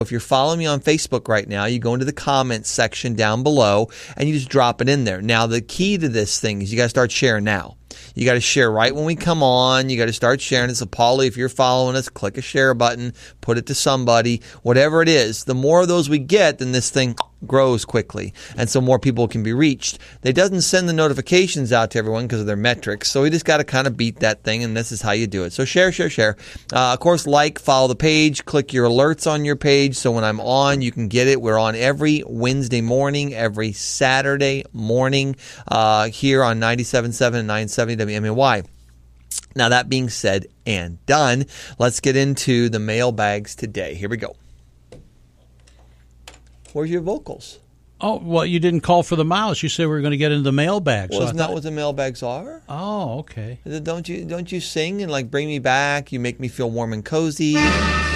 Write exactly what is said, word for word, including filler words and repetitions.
If you're following me on Facebook right now, you go into the comments section down below and you just drop it in there. Now, the key to this thing is you got to start sharing now. You got to share right when we come on. You got to start sharing it. So, Paulie, if you're following us, click a share button, put it to somebody, whatever it is. The more of those we get, then this thing grows quickly, and so more people can be reached. They doesn't send the notifications out to everyone because of their metrics, so we just got to kind of beat that thing, and this is how you do it. So share, share, share. Uh, of course, like, follow the page, click your alerts on your page, so when I'm on, you can get it. We're on every Wednesday morning, every Saturday morning uh, here on ninety-seven point seven and nine seventy W M A Y. Now, that being said and done, let's get into the mailbags today. Here we go. Where's your vocals? Oh, well, you didn't call for the mouse. You said we were going to get into the mailbag. Well, so isn't that what the mailbags are? Oh, okay. Don't you don't you sing and like bring me back? You make me feel warm and cozy.